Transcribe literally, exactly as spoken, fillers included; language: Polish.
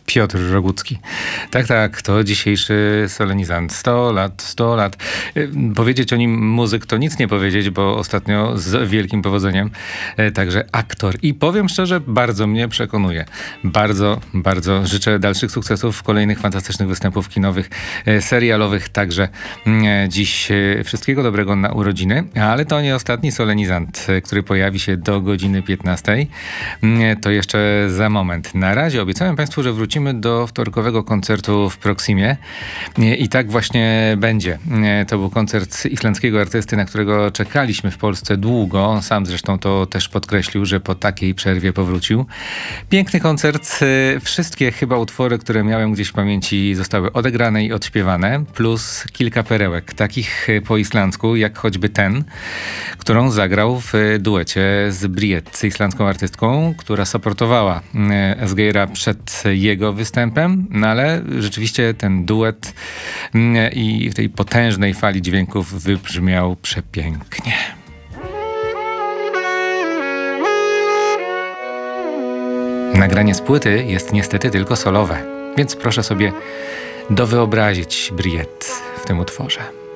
Piotr Rogucki. Tak, tak, to dzisiejszy solenizant. sto lat, sto lat. Powiedzieć o nim muzyk to nic nie powiedzieć, bo ostatnio z wielkim powodzeniem także aktor. I powiem szczerze, bardzo mnie przekonuje. Bardzo, bardzo życzę dalszych sukcesów, kolejnych fantastycznych występów kinowych, serialowych. Także dziś wszystkiego dobrego na urodziny. Ale to nie ostatni solenizant, który pojawi się do godziny piętnastej. To jeszcze za moment. Na razie obiecałem Państwu, że wrócimy do wtorkowego koncertu w Proximie i tak właśnie będzie. To był koncert islandzkiego artysty, na którego czekaliśmy w Polsce długo. On sam zresztą to też podkreślił, że po takiej przerwie powrócił. Piękny koncert. Wszystkie chyba utwory, które miałem gdzieś w pamięci, zostały odegrane i odśpiewane, plus kilka perełek, takich po islandzku, jak choćby ten, którą zagrał w duecie z Bríet, islandzką artystką, która supportowała Asgeira przed jego występem, no ale rzeczywiście ten duet i w tej potężnej fali dźwięków wybrzmiał przepięknie. Nagranie z płyty jest niestety tylko solowe, więc proszę sobie dowyobrazić Bríet w tym utworze.